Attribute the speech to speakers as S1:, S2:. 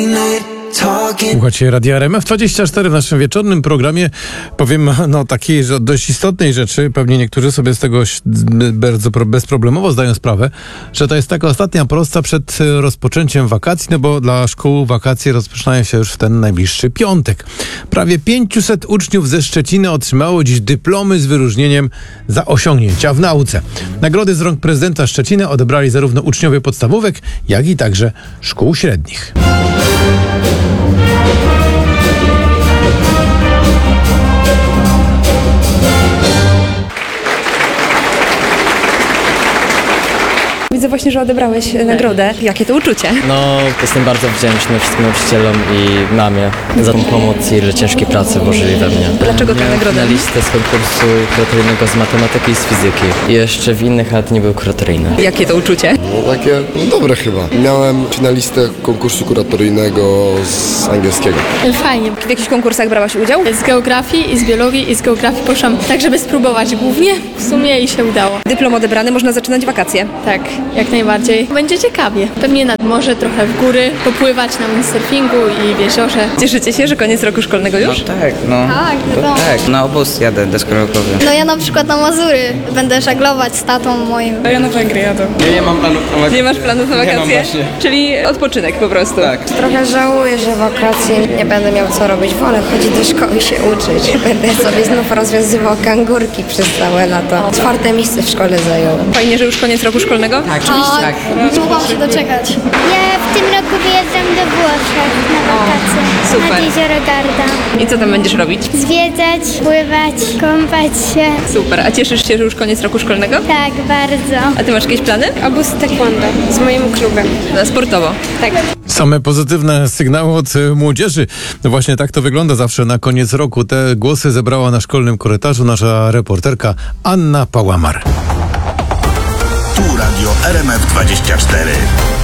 S1: Słuchajcie Radia RMF24 w naszym wieczornym programie. Powiem takiej dość istotnej rzeczy. Pewnie niektórzy sobie z tego bardzo bezproblemowo zdają sprawę, że to jest taka ostatnia prosta przed rozpoczęciem wakacji, bo dla szkół wakacje rozpoczynają się już w ten najbliższy piątek. Prawie 500 uczniów ze Szczecina otrzymało dziś dyplomy z wyróżnieniem za osiągnięcia w nauce. Nagrody z rąk prezydenta Szczecina odebrali zarówno uczniowie podstawówek, jak i także szkół średnich.
S2: Widzę właśnie, że odebrałeś nagrodę. Jakie to uczucie?
S3: Jestem bardzo wdzięczny wszystkim nauczycielom i mamie za tą pomoc i że ciężkiej pracy włożyli we mnie.
S2: Dlaczego ta nagroda?
S3: Na listę z konkursu kuratoryjnego z matematyki i z fizyki. I jeszcze w innych, ale to nie były kuratoryjne.
S2: Jakie to uczucie?
S4: Takie dobre chyba. Miałem finalistę konkursu kuratoryjnego z angielskiego.
S5: Fajnie.
S2: W jakichś konkursach brałaś udział?
S5: Z geografii i z biologii i z geografii poszłam tak, żeby spróbować głównie w sumie i się udało.
S2: Dyplom odebrany, można zaczynać wakacje.
S5: Tak, jak najbardziej. Będzie ciekawie. Pewnie nad morze, trochę w góry, popływać na windsurfingu i w jeziorze.
S2: Cieszycie się, że koniec roku szkolnego już?
S6: Tak,
S5: Tak, wiadomo.
S6: tak, na obóz jadę deskorolkowy.
S5: No ja na przykład na Mazury będę żeglować z tatą moim.
S2: Ja na Węgry jadę.
S6: Ja nie mam planów na wakacje.
S2: Nie masz planów na wakacje?
S6: Nie mam właśnie.
S2: Czyli odpoczynek po prostu.
S6: Tak.
S7: Trochę żałuję, że wakacje nie będę miał co robić. Wolę chodzić do szkoły i się uczyć. Będę sobie znów rozwiązywał kangurki przez całe lato. 4. miejsce w szkole zająłem.
S2: Fajnie, że już koniec roku szkolnego?
S6: Tak,
S5: Tak, mogłam się doczekać.
S8: Ja w tym roku wyjeżdżam do Włoszech na wakacje,
S2: Super.
S8: nad jezioro Garda.
S2: I co tam będziesz robić?
S8: Zwiedzać, pływać, kąpać się.
S2: Super. A cieszysz się, że już koniec roku szkolnego?
S8: Tak, bardzo.
S2: A ty masz jakieś plany?
S7: Obóz taekwondo z moim klubem.
S2: Sportowo.
S7: Tak.
S1: Same pozytywne sygnały od młodzieży. No właśnie tak to wygląda zawsze na koniec roku. Te głosy zebrała na szkolnym korytarzu nasza reporterka Anna Pałamar.
S9: Tu Radio RMF24.